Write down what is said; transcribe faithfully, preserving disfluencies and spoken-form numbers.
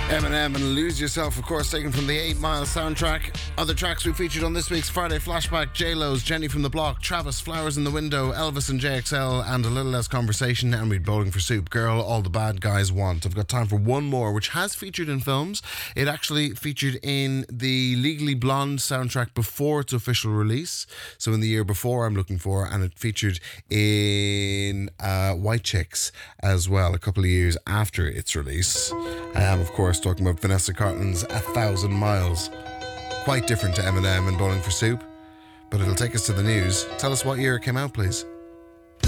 Eminem and Lose Yourself, of course, taken from the eight mile soundtrack. Other tracks we featured on this week's Friday Flashback: J-Lo's Jenny from the Block, Travis, Flowers in the Window, Elvis and J X L, and A Little Less Conversation, and we'd Bowling for Soup, Girl All the Bad Guys Want. I've got time for one more, which has featured in films. It actually featured in the Legally Blonde soundtrack before its official release, so in the year before I'm looking for, and it featured in uh, White Chicks as well, a couple of years after its release. I am, of course, talking about Vanessa Carlton's A Thousand Miles. Quite different to Eminem and Bowling for Soup, but it'll take us to the news. Tell us what year it came out, please.